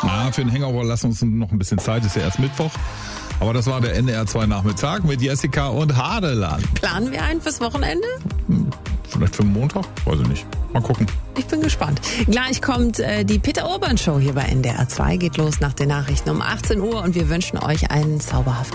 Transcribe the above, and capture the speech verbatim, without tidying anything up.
Ah, für den Hangover lassen wir uns noch ein bisschen Zeit, ist ja erst Mittwoch. Aber das war der N D R zwei Nachmittag mit Jessica und Hadeland. Planen wir einen fürs Wochenende? Hm, vielleicht für den Montag? Weiß ich nicht. Mal gucken. Ich bin gespannt. Gleich kommt äh, die Peter Urban Show hier bei N D R zwei. Geht los nach den Nachrichten um achtzehn Uhr und wir wünschen euch einen zauberhaften